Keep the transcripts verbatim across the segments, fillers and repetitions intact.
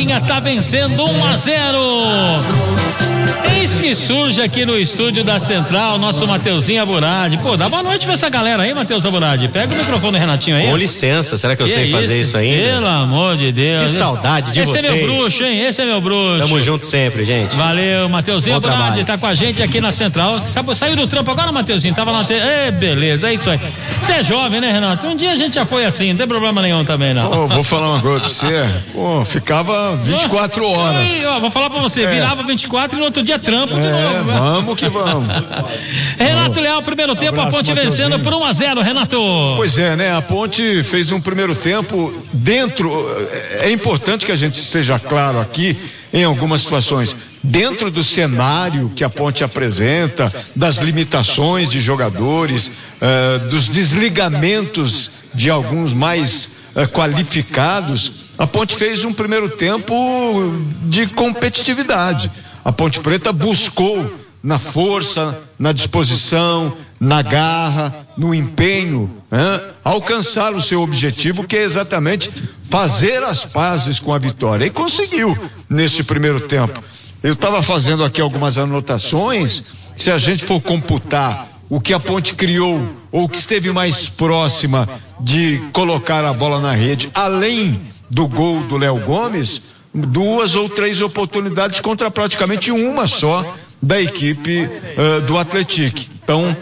Varginha tá vencendo um a zero. Eis que surge aqui no estúdio da Central nosso Mateuzinho Aburadi. Pô, dá boa noite pra essa galera aí, Matheus Aburadi. Pega o microfone do Renatinho aí. Com licença, será que eu que sei é fazer isso, isso ainda? Pelo amor de Deus. Que saudade de Esse vocês. Esse é meu bruxo, hein? Esse é meu bruxo. Tamo junto sempre, gente. Valeu, Mateuzinho Aburadi tá com a gente aqui na Central. Saiu do trampo agora, Mateuzinho? Tava na... Te... Ei, beleza, é isso aí. Você é jovem, né, Renato? Um dia a gente já foi assim, não tem problema nenhum também, não. Oh, vou falar uma coisa pra você. Pô, ficava vinte e quatro horas. Aí, ó, vou falar pra você, é. virava vinte e quatro e no outro dia trampo é, de novo. Vamos que vamos. Renato Leal, primeiro tempo, abraço, a Ponte Mateuzinho. Vencendo por um a zero, Renato. Pois é, né? A Ponte fez um primeiro tempo dentro. É importante que a gente seja claro aqui em algumas situações. Dentro do cenário que a Ponte apresenta, das limitações de jogadores, uh, dos desligamentos de alguns mais uh, qualificados, a Ponte fez um primeiro tempo de competitividade. A Ponte Preta buscou na força, na disposição, na garra, no empenho, né, alcançar o seu objetivo, que é exatamente fazer as pazes com a vitória. E conseguiu nesse primeiro tempo. Eu estava fazendo aqui algumas anotações. Se a gente for computar o que a Ponte criou, ou que esteve mais próxima de colocar a bola na rede, além do gol do Léo Gomes, duas ou três oportunidades contra praticamente uma só da equipe uh, do Atlético. Então,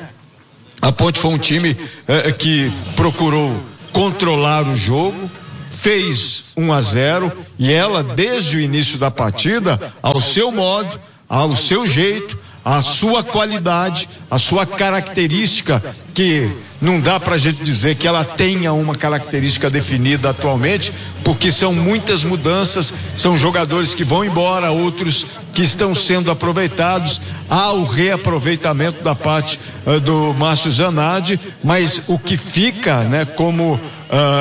a Ponte foi um time uh, que procurou controlar o jogo, fez um a zero, e ela, desde o início da partida, ao seu modo, ao seu jeito, a sua qualidade, a sua característica, que não dá pra gente dizer que ela tenha uma característica definida atualmente, porque são muitas mudanças, são jogadores que vão embora, outros que estão sendo aproveitados, há o reaproveitamento da parte uh, do Márcio Zanardi, mas o que fica, né, como uh,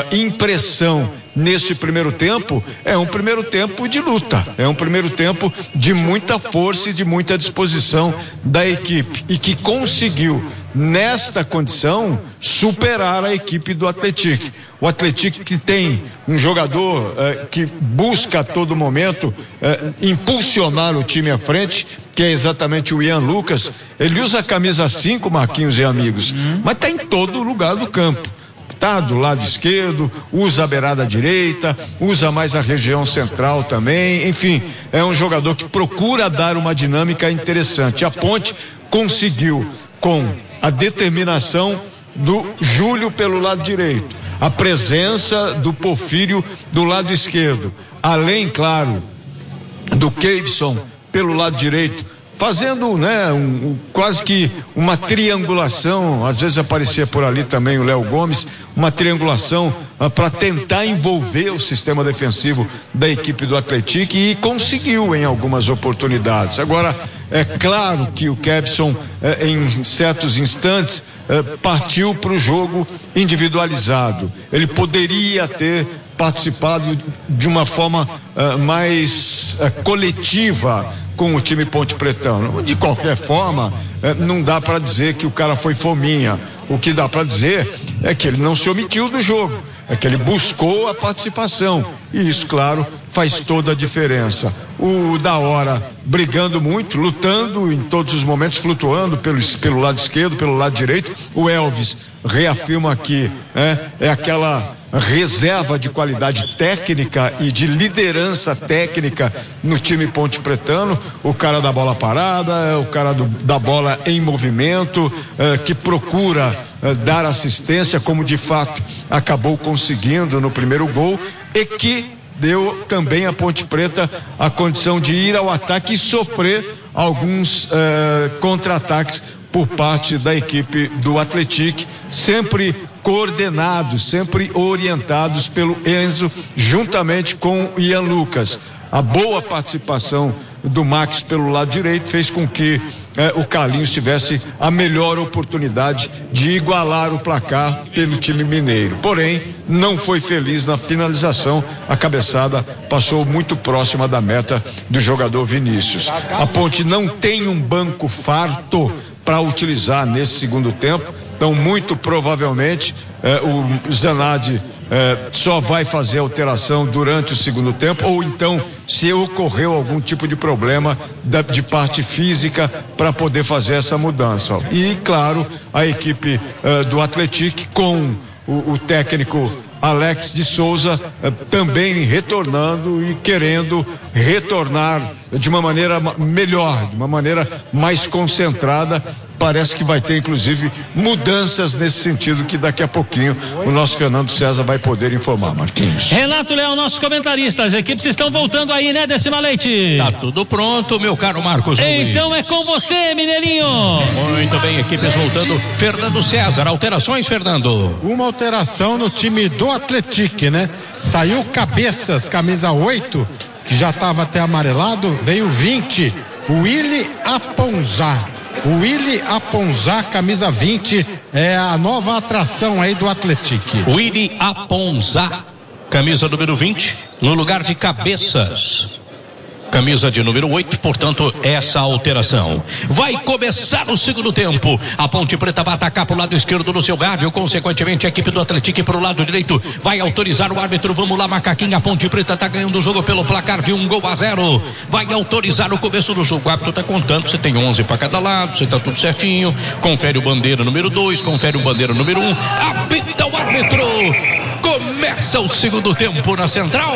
impressão nesse primeiro tempo é um primeiro tempo de luta, é um primeiro tempo de muita força e de muita disposição da equipe, e que conseguiu, nesta condição, superar a equipe do Atlético. O Atlético, que tem um jogador eh, que busca a todo momento eh, impulsionar o time à frente, que é exatamente o Ian Lucas. Ele usa a camisa cinco, Marquinhos e amigos, uhum. mas está em todo lugar do campo. Tá do lado esquerdo, usa a beirada direita, usa mais a região central também, enfim, é um jogador que procura dar uma dinâmica interessante. A Ponte conseguiu, com a determinação do Júlio pelo lado direito, a presença do Porfírio do lado esquerdo, além, claro, do Keidson pelo lado direito, fazendo, né, um, um, quase que uma triangulação. Às vezes aparecia por ali também o Léo Gomes, uma triangulação uh, para tentar envolver o sistema defensivo da equipe do Atlético, e conseguiu em algumas oportunidades. Agora, é claro que o Kevson, uh, em certos instantes, uh, partiu para o jogo individualizado. Ele poderia ter participado de uma forma uh, mais uh, coletiva com o time Ponte Pretano. De qualquer forma, uh, não dá para dizer que o cara foi fominha. O que dá para dizer é que ele não se omitiu do jogo, é que ele buscou a participação, e isso, claro, faz toda a diferença. O da hora brigando muito, lutando em todos os momentos, flutuando pelo, pelo lado esquerdo, pelo lado direito. O Elvis reafirma que é, é aquela reserva de qualidade técnica e de liderança técnica no time Ponte Pretano, o cara da bola parada, o cara do, da bola em movimento, é, que procura é, dar assistência, como de fato acabou conseguindo no primeiro gol, e que deu também à Ponte Preta a condição de ir ao ataque e sofrer alguns é, contra-ataques por parte da equipe do Atlético, sempre coordenados, sempre orientados pelo Enzo, juntamente com o Ian Lucas. A boa participação do Max pelo lado direito fez com que eh, o Carlinhos tivesse a melhor oportunidade de igualar o placar pelo time mineiro. Porém, não foi feliz na finalização. A cabeçada passou muito próxima da meta do jogador Vinícius. A Ponte não tem um banco farto para utilizar nesse segundo tempo, então muito provavelmente eh, o Zanardi eh, só vai fazer alteração durante o segundo tempo, ou então se ocorreu algum tipo de problema da, de parte física para poder fazer essa mudança. E claro, a equipe eh, do Atlético com o, o técnico Alex de Souza eh, também retornando e querendo retornar de uma maneira melhor, de uma maneira mais concentrada. Parece que vai ter inclusive mudanças nesse sentido que daqui a pouquinho o nosso Fernando César vai poder informar, Marquinhos. Renato Leão, nosso comentarista, as equipes estão voltando aí, né, Decima Leite? Tá tudo pronto, meu caro Marcos Luiz. Então é com você, Mineirinho. Muito bem, equipes voltando. Fernando César, alterações, Fernando? Uma alteração no time do Atlético, né? Saiu Cabeças, camisa oito, que já estava até amarelado, veio vinte, o Willy Aponzá. O Willy Aponzá, camisa vinte, é a nova atração aí do Atlético. Willy Aponzá, camisa número vinte, no lugar de Cabeças. Camisa de número oito, portanto, essa alteração. Vai começar o segundo tempo. A Ponte Preta vai atacar para o lado esquerdo do seu rádio. Consequentemente, a equipe do Atlético para o lado direito vai autorizar o árbitro. Vamos lá, Macaquinha. A Ponte Preta está ganhando o jogo pelo placar de um gol a zero. Vai autorizar o começo do jogo. O árbitro está contando. Você tem onze para cada lado. Você está tudo certinho. Confere o bandeira número dois. Confere o bandeira número um. Apita o árbitro. Começa o segundo tempo na central.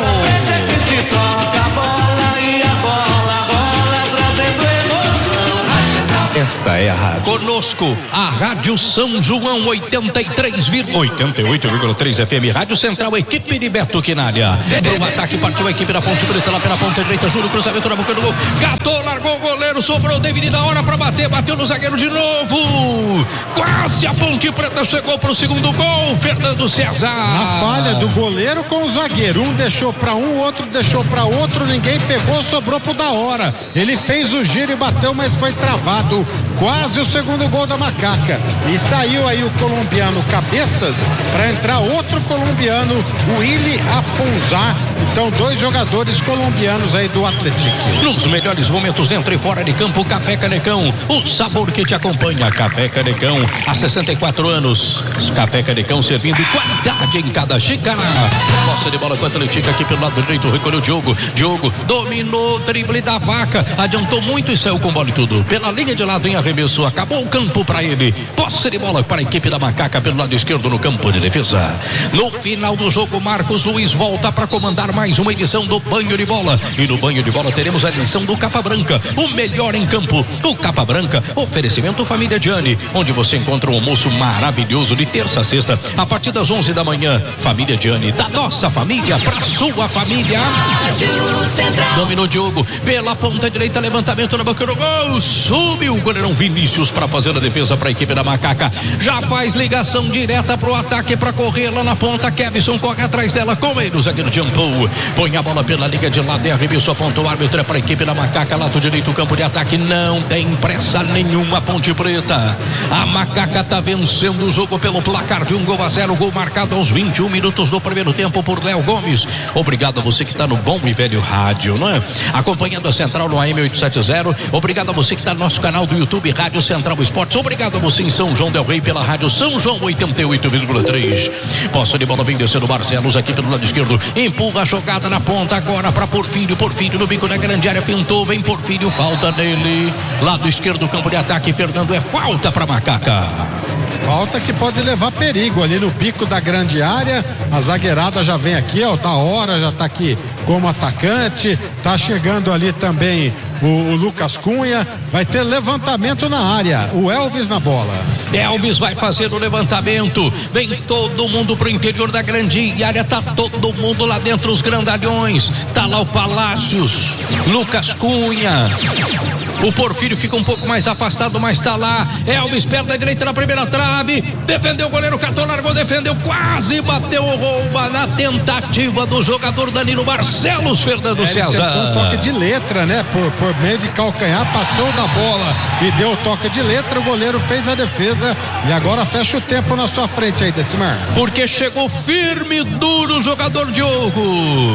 Esta é a rádio. Conosco, a Rádio São João oitenta e três, oitenta e oito vírgula três F M, Rádio Central, equipe de Beto Quinalha. Pro ataque partiu a equipe da Ponte Preta lá pela ponta direita, Júlio, cruzamento na boca do gol. Catou, largou o goleiro, sobrou o David da hora pra bater, bateu no zagueiro de novo. Quase a Ponte Preta chegou pro segundo gol, Fernando César. A falha do goleiro com o zagueiro, um deixou pra um, o outro deixou pra outro, ninguém pegou, sobrou pro da hora. Ele fez o giro e bateu, mas foi travado. Quase o segundo gol da Macaca. E saiu aí o colombiano Cabeças para entrar outro colombiano, o Willy Aponzá. Então, dois jogadores colombianos aí do Atlético. Nos melhores momentos dentro e fora de campo, Café Canecão, o sabor que te acompanha. Café Canecão, há sessenta e quatro anos. Café Canecão servindo qualidade em cada xícara. Posse de bola com o Atlético aqui pelo lado direito, recolheu o Diogo. Diogo dominou o drible da Vaca, adiantou muito e saiu com bola e tudo. Pela linha de lado em arremesso, acabou o campo para ele. Posse de bola para a equipe da Macaca pelo lado esquerdo no campo de defesa. No final do jogo, Marcos Luiz volta para comandar mais uma edição do Banho de Bola. E no Banho de Bola teremos a edição do Capa Branca, o melhor em campo. O Capa Branca, oferecimento Família Gianni, onde você encontra um almoço maravilhoso de terça a sexta, a partir das onze da manhã. Família Gianni, da nossa família para sua família. Dominou Diogo pela ponta direita, levantamento na boca do gol. Subiu o goleirão Vinícius para fazer a defesa para a equipe da Macaca. Já faz ligação direta pro ataque para correr lá na ponta. Kevson corre atrás dela com ele. O zagueiro Jampou põe a bola pela liga de lado e arremesso, aponta o árbitro, é para a equipe da Macaca, lado direito, o campo de ataque. Não tem pressa nenhuma, Ponte Preta. A Macaca tá vencendo o jogo pelo placar de um gol a zero. Gol marcado aos vinte e um minutos do primeiro tempo por Léo Gomes. Obrigado a você que está no bom e velho rádio, não é? Acompanhando a Central no A M oitocentos e setenta. Obrigado a você que está no nosso canal do YouTube, Rádio Central Esportes. Obrigado a você em São João del Rei pela Rádio São João oitenta e oito vírgula três. Posse de bola vem descendo Barcelos aqui pelo lado esquerdo. Empurra a jogada na ponta agora para Porfírio. Porfírio no bico da grande área, pintou, vem Porfírio, falta nele. Lado esquerdo, campo de ataque, Fernando, é falta para Macaca. Falta que pode levar perigo ali no pico da grande área. A zagueirada já vem aqui, ó, tá hora, já tá aqui como atacante. Tá chegando ali também o, o Lucas Cunha. Vai ter levantamento na área. O Elvis na bola. Elvis vai fazer o levantamento. Vem todo mundo pro interior da grande área. Tá todo mundo lá dentro, os grandalhões. Tá lá o Palácios, Lucas Cunha. O Porfírio fica um pouco mais afastado, mas tá lá. Elvis perde a direita na primeira trave. Defendeu o goleiro, catou, largou, defendeu, quase bateu o rouba na tentativa do jogador Danilo Barcelos, Fernando é, César. Um toque de letra, né? Por, por meio de calcanhar, passou da bola e deu o toque de letra. O goleiro fez a defesa e agora fecha o tempo na sua frente aí, Decimar. Porque chegou firme, duro o jogador Diogo.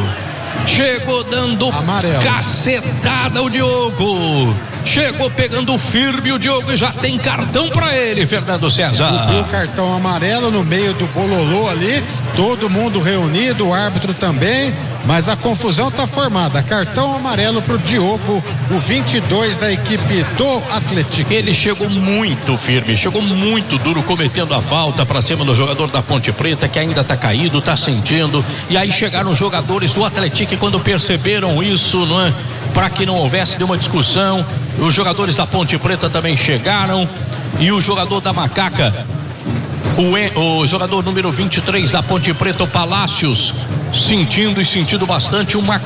Chegou dando amarelo. Cacetada o Diogo. Chegou pegando firme o Diogo e já tem cartão pra ele, Fernando César. O cartão amarelo no meio do bololô ali, todo mundo reunido, o árbitro também, mas a confusão tá formada. Cartão amarelo pro Diogo, o vinte e dois da equipe do Atlético. Ele chegou muito firme, chegou muito duro, cometendo a falta pra cima do jogador da Ponte Preta, que ainda tá caído, tá sentindo. E aí chegaram os jogadores do Atlético, quando perceberam isso, não é? Para que não houvesse nenhuma discussão, os jogadores da Ponte Preta também chegaram, e o jogador da Macaca, o, e, o jogador número vinte e três da Ponte Preta, o Palácios, sentindo e sentindo bastante uma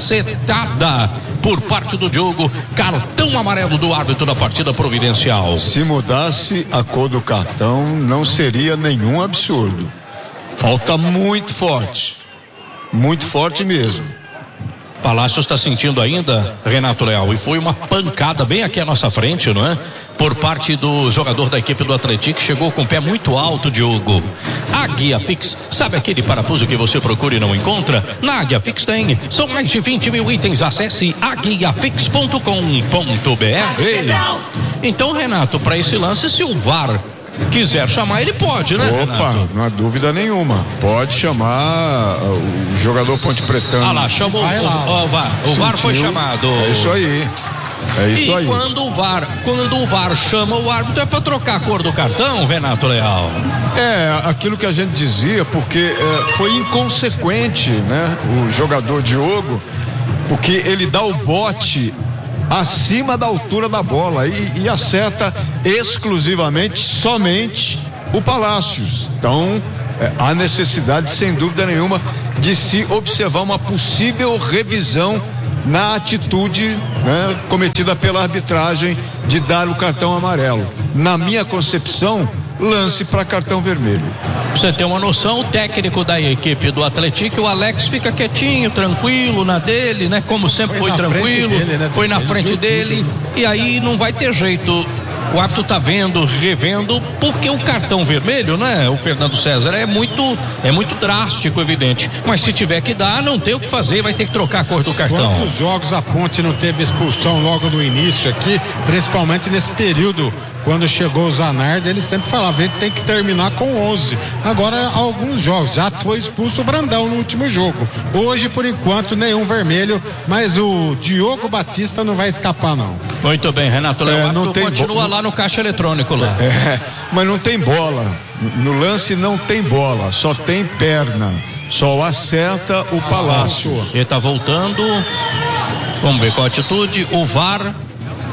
cacetada por parte do Diogo. Cartão amarelo do árbitro da partida providencial. Se mudasse a cor do cartão, não seria nenhum absurdo. Falta muito forte, muito forte mesmo. Palácios está sentindo ainda, Renato Leal, e foi uma pancada bem aqui à nossa frente, não é? Por parte do jogador da equipe do Atlético, que chegou com o pé muito alto, Diogo. Águia Fix, sabe aquele parafuso que você procura e não encontra? Na Águia Fix tem, são mais de vinte mil itens, acesse aguia fix ponto com ponto b r. Então, Renato, para esse lance, se o V A R quiser chamar, ele pode, né, Opa, Renato? não há dúvida nenhuma. Pode chamar o jogador Ponte Pretano. Ah lá, chamou Vai o, lá. o, o V A R. O V A R foi Sentiu. chamado. É isso aí. É isso e aí. quando o V A R, quando o V A R chama o árbitro, é para trocar a cor do cartão, Renato Leal? É, aquilo que a gente dizia, porque é, foi inconsequente, né? O jogador Diogo, porque ele dá o bote acima da altura da bola e, e acerta exclusivamente, somente o Palácios. Então, é, há necessidade, sem dúvida nenhuma, de se observar uma possível revisão na atitude, né, cometida pela arbitragem de dar o cartão amarelo. Na minha concepção, lance para cartão vermelho. Você tem uma noção, o técnico da equipe do Atlético, o Alex, fica quietinho, tranquilo na dele, né? Como sempre foi, Foi na tranquilo, frente dele, né? foi na Ele frente viu dele, tudo. e aí não vai ter jeito. O árbitro tá vendo, revendo, porque o cartão vermelho, né, o Fernando César, é muito, é muito drástico, evidente. Mas se tiver que dar, não tem o que fazer, vai ter que trocar a cor do cartão. Quantos jogos a Ponte não teve expulsão logo no início aqui, principalmente nesse período, quando chegou o Zanardi, ele sempre falava, ele tem que terminar com onze. Agora, alguns jogos, já foi expulso o Brandão no último jogo. Hoje, por enquanto, nenhum vermelho, mas o Diogo Batista não vai escapar, não. Muito bem, Renato Leão, É, não tem continua bo- lá no caixa eletrônico lá. É, mas não tem bola. No lance não tem bola, só tem perna. Só acerta o Palácio. Ele tá voltando. Vamos ver qual a atitude. O V A R.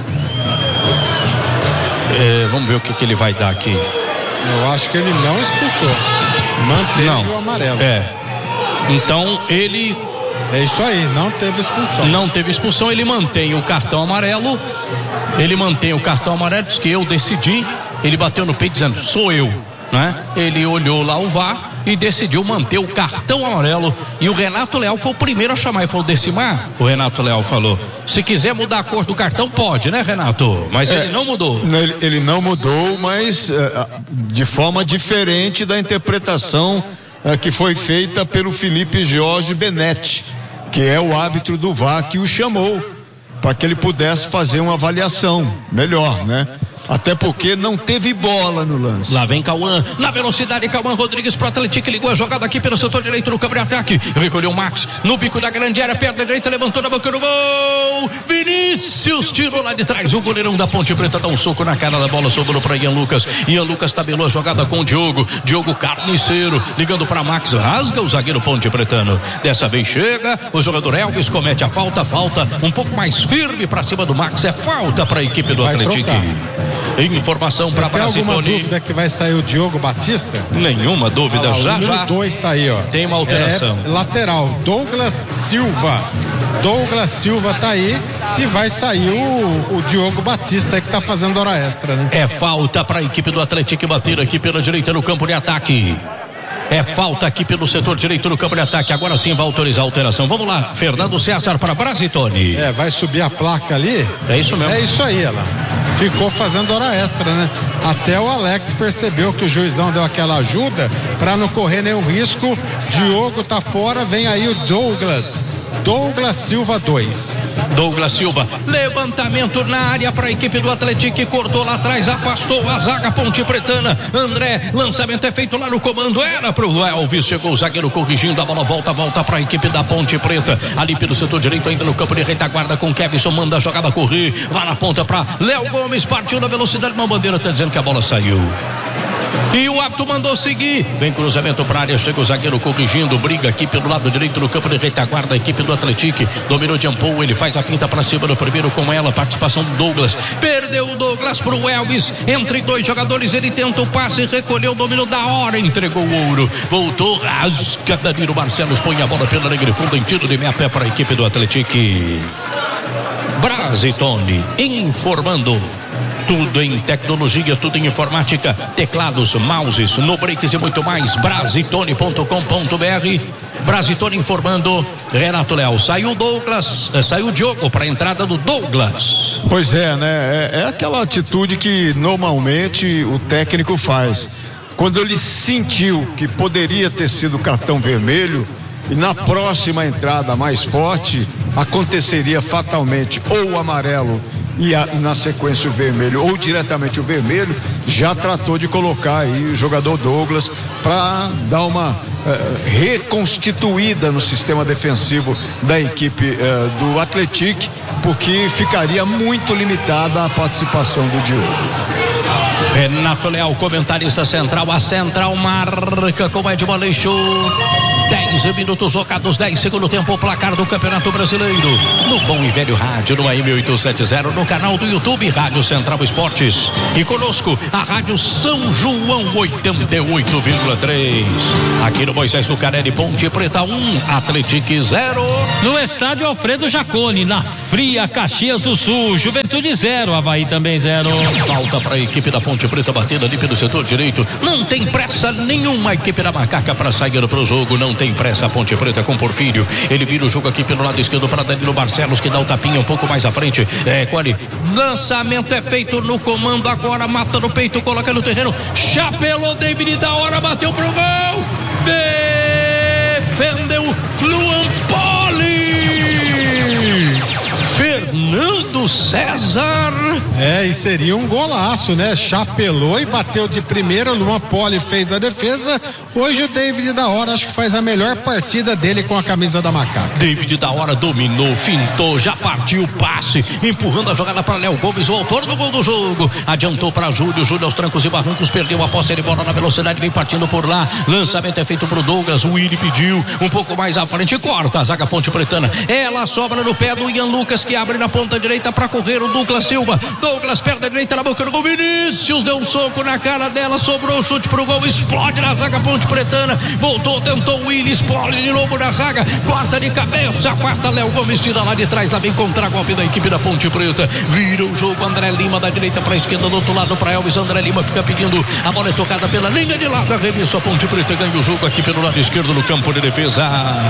É, vamos ver o que, que ele vai dar aqui. Eu acho que ele não expulsou. Manteve Não. o amarelo. É. Então ele É isso aí, não teve expulsão. não teve expulsão, ele mantém o cartão amarelo. Ele mantém o cartão amarelo, diz que eu decidi. Ele bateu no peito dizendo, sou eu, né? Ele olhou lá o V A R e decidiu manter o cartão amarelo. E o Renato Leal foi o primeiro a chamar e falou, Decimar, o Renato Leal falou, se quiser mudar a cor do cartão, pode, né, Renato? Mas É, ele não mudou. Ele, ele não mudou, mas é, de forma diferente da interpretação é, que foi feita pelo Felipe Jorge Benetti, que é o árbitro do V A R, que o chamou para que ele pudesse fazer uma avaliação melhor, né? Até porque não teve bola no lance. Lá vem Cauã, na velocidade, Cauã Rodrigues pro Atlético, ligou a jogada aqui pelo setor direito no campo de ataque, recolheu o Max, no bico da grande área, perna direita, levantou na boca do gol, Vinícius tirou lá de trás, o goleirão da Ponte Preta dá um soco na cara da bola, sobrou para Ian Lucas, Ian Lucas tabelou a jogada com o Diogo, Diogo Carniceiro, ligando para Max, rasga o zagueiro Ponte Pretano, dessa vez chega, o jogador Elvis comete a falta, falta um pouco mais firme para cima do Max, é falta para a equipe do Vai Atlético. trocar. Informação para Tem alguma Brasitoni. dúvida que vai sair o Diogo Batista? Nenhuma dúvida, Olha lá, já o número já dois tá aí, ó. tem uma alteração. É, lateral, Douglas Silva. Douglas Silva tá aí e vai sair o, o Diogo Batista aí que tá fazendo hora extra, né? É falta para a equipe do Atlético bater aqui pela direita no campo de ataque. É falta aqui pelo setor direito no campo de ataque. Agora sim vai autorizar a alteração. Vamos lá, Fernando César para Brasitoni. É, vai subir a placa ali. É isso mesmo. É isso aí, ela. Ficou fazendo hora extra, né? Até o Alex percebeu que o juizão deu aquela ajuda para não correr nenhum risco. Diogo tá fora, vem aí o Douglas. Douglas Silva dois. Douglas Silva, levantamento na área para a equipe do Atlético, cortou lá atrás, afastou a zaga Ponte Pretana. André, lançamento é feito lá no comando, era pro Elvis, chegou o zagueiro corrigindo, a bola volta, volta para a equipe da Ponte Preta, ali pelo setor direito, ainda no campo de retaguarda com Kevson, manda a jogada correr, vai na ponta para Léo Gomes, partiu na velocidade, uma bandeira tá dizendo que a bola saiu. E o árbitro mandou seguir. Vem cruzamento para a área, chega o zagueiro corrigindo, briga aqui pelo lado direito no campo de retaguarda, a equipe do Atlético, dominou de Ampou, ele faz a finta para cima do primeiro com ela, participação do Douglas, perdeu o Douglas pro Elvis, entre dois jogadores, ele tenta o passe, recolheu o domínio da hora, entregou o ouro, voltou, rasga, Danilo Barcelos põe a bola pela linha de fundo em tiro de meia pé para a equipe do Atlético. Brasitone informando. Tudo em tecnologia, tudo em informática, teclados, mouses, no breaks e muito mais. Brasitone ponto com ponto b r. Brasitone informando. Renato Léo, saiu o Douglas, saiu o Diogo para a entrada do Douglas. Pois é, né? É, é aquela atitude que normalmente o técnico faz. Quando ele sentiu que poderia ter sido cartão vermelho, e na próxima entrada mais forte aconteceria fatalmente ou o amarelo e a, na sequência o vermelho, ou diretamente o vermelho, já tratou de colocar aí o jogador Douglas para dar uma uh, reconstituída no sistema defensivo da equipe uh, do Atlético, porque ficaria muito limitada a participação do Diogo. Renato Leal, comentarista central, a central marca com Edmo Aleixo. dez minutos jogados, dez segundo tempo, o placar do Campeonato Brasileiro. No bom e velho rádio, no A M oitocentos e setenta, no canal do YouTube, Rádio Central Esportes. E conosco, a Rádio São João oitenta e oito vírgula três. Aqui no Moisés do Carelli, Ponte Preta um, Atlético zero. No estádio Alfredo Jaconi, na Fria, Caxias do Sul, Juventude zero, Avaí também zero. Falta para a equipe da Ponte Preta, batendo ali pelo setor direito. Não tem pressa nenhuma a equipe da Macaca para sair para o jogo. Não tem pressa a Ponte Preta com Porfírio. Ele vira o jogo aqui pelo lado esquerdo para Danilo Barcelos, que dá o tapinha um pouco mais à frente. É, Quali. Lançamento é feito no comando agora. Mata no peito, coloca no terreno. Chapelou, David da hora, bateu pro gol. Defendeu Fluan Poli. Fernando César. É, e seria um golaço, né? Chapelou e bateu de primeira. Luan Poli fez a defesa. Hoje o David da hora acho que faz a melhor partida dele com a camisa da Macaca. David da hora dominou, fintou, já partiu o passe, empurrando a jogada para Léo Gomes, o autor do gol do jogo. Adiantou para Júlio, Júlio aos trancos e barrancos, perdeu a posse de bola na velocidade, vem partindo por lá. Lançamento é feito pro Douglas, o Willi pediu um pouco mais à frente, corta a zaga Ponte Pretana. Ela sobra no pé do Ian Lucas, que abre na ponta direita para correr o Douglas Silva. Douglas perde a direita na boca do gol. Vinícius deu um soco na cara dela, sobrou o chute pro gol, explode na zaga Ponte Pretana. Voltou, tentou o Willi, explode de novo na zaga, corta de cabeça, quarta Léo Gomes, tira lá de trás, lá vem contra-golpe da equipe da Ponte Preta. Vira o jogo, André Lima da direita para a esquerda, do outro lado para Elvis. André Lima fica pedindo, a bola é tocada pela linha de lado, arremesso, a Ponte Preta ganha o jogo aqui pelo lado esquerdo no campo de defesa.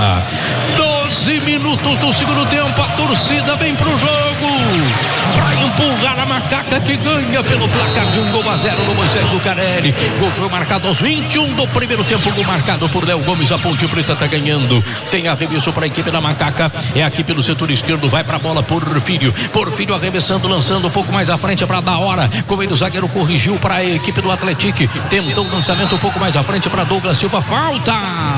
doze minutos do segundo tempo, a torcida vem pro jogo para empurrar a Macaca, que ganha pelo placar de um gol a zero no Moisés do Carelli. Gol foi marcado aos vinte e um do primeiro tempo, gol marcado por Léo Gomes. A Ponte Preta tá ganhando. Tem arremesso para a equipe da Macaca, é aqui pelo setor esquerdo, vai para a bola Porfírio. Porfírio arremessando, lançando um pouco mais à frente para dar hora. Como ele, o zagueiro corrigiu para a equipe do Atlético, tentou o lançamento um pouco mais à frente para Douglas Silva. Falta!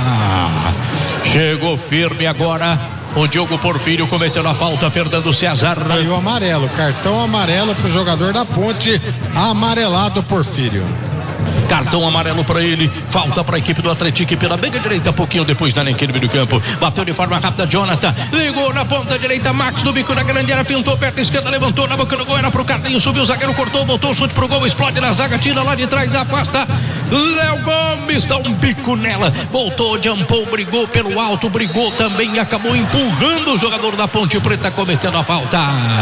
Chegou firme agora o Diogo Porfírio, cometendo a falta. Fernando César. Saiu amarelo, cartão amarelo pro jogador da Ponte, amarelado Porfírio. Cartão amarelo para ele, falta para a equipe do Atlético pela meia direita, pouquinho depois da linha do campo. Bateu de forma rápida, Jonathan, ligou na ponta direita, Max do bico da grande área, pintou perto esquerda, levantou na boca do gol, era pro Carlinhos, subiu o zagueiro, cortou, voltou, chute pro gol, explode na zaga, tira lá de trás, afasta. Léo Gomes dá um bico nela, voltou, Jampou, brigou pelo alto, brigou também e acabou empurrando o jogador da Ponte Preta, cometendo a falta.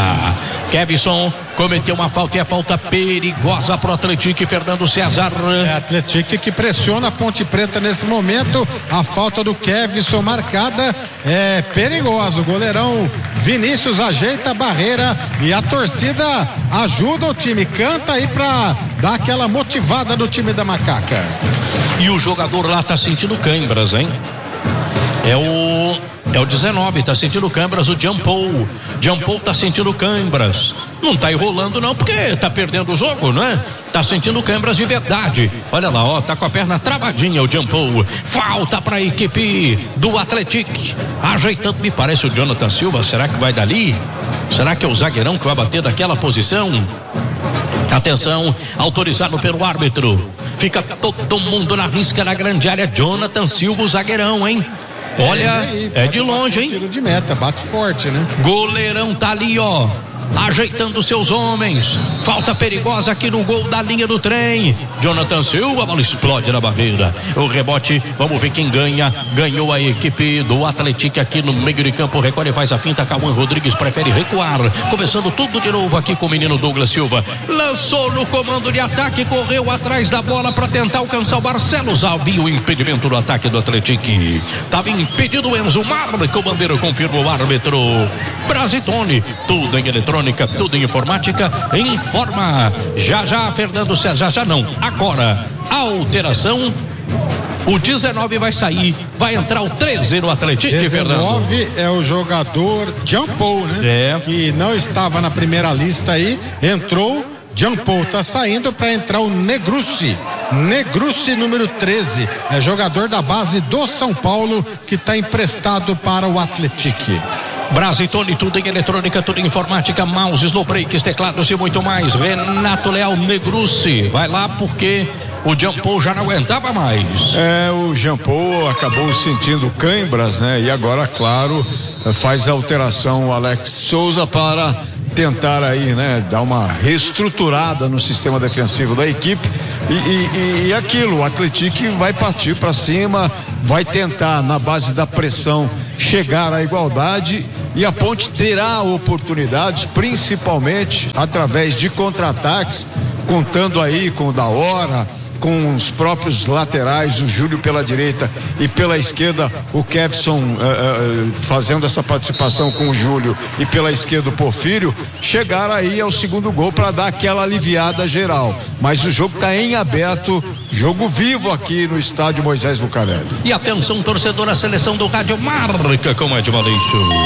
Kevson cometeu uma falta e a falta perigosa pro Atlético. Fernando César. É Atlético que pressiona a Ponte Preta nesse momento. A falta do Kevson marcada é perigosa. O goleirão Vinícius ajeita a barreira e a torcida ajuda o time, canta aí pra dar aquela motivada do time da Macaca. E o jogador lá tá sentindo cãibras, hein? É o É o dezenove, tá sentindo câimbras o Jean Paul. Jean Paul tá sentindo câimbras. Não tá enrolando não, porque tá perdendo o jogo, não é? Tá sentindo câimbras de verdade. Olha lá, ó, tá com a perna travadinha o Jean Paul. Falta pra equipe do Atlético. Ajeitando, me parece o Jonathan Silva. Será que vai dali? Será que é o zagueirão que vai bater daquela posição? Atenção, autorizado pelo árbitro. Fica todo mundo na risca na grande área. Jonathan Silva, o zagueirão, hein? Olha, aí, é de longe, hein? Tiro de meta, bate forte, né? Goleirão tá ali, ó, ajeitando seus homens. Falta perigosa aqui no gol da linha do trem. Jonathan Silva, a bola explode na barreira. O rebote, vamos ver quem ganha. Ganhou a equipe do Atlético aqui no meio de campo. Recolhe, faz a finta. Cauã Rodrigues prefere recuar. Começando tudo de novo aqui com o menino Douglas Silva. Lançou no comando de ataque, correu atrás da bola para tentar alcançar o Barcelos. Havia o impedimento do ataque do Atlético. Estava impedido o Enzo. Marca o bandeira, confirma o árbitro. Brasitone, tudo em eletrônica, tudo em informática. Informa. Já já, Fernando César. Já já não. Agora, alteração. O dezenove vai sair. Vai entrar o treze no Atlético, Fernando. dezenove é o jogador Jean Paul, né? É. Que não estava na primeira lista aí. Entrou. Jean Paul está saindo para entrar o Negrucci. Negrucci, número treze. É jogador da base do São Paulo que está emprestado para o Atlético. Brasitone, tudo em eletrônica, tudo em informática, mouse, slow breaks, teclados e muito mais. Renato Leal, Negrucci. Vai lá porque o Jean Paul já não aguentava mais. É, o Jean Paul acabou sentindo câimbras, né? E agora, claro, faz a alteração o Alex Souza para tentar aí, né, dar uma reestruturada no sistema defensivo da equipe e, e, e aquilo, o Atlético vai partir para cima, vai tentar na base da pressão chegar à igualdade e a Ponte terá oportunidades, principalmente através de contra-ataques, contando aí com o da hora, com os próprios laterais, o Júlio pela direita e pela esquerda o Kevson uh, uh, fazendo essa participação com o Júlio e pela esquerda o Porfírio, chegar aí ao segundo gol para dar aquela aliviada geral. Mas o jogo está em aberto, jogo vivo aqui no estádio Moisés Lucarelli. E atenção, torcedor, a seleção do rádio marca com Ed Valeixo.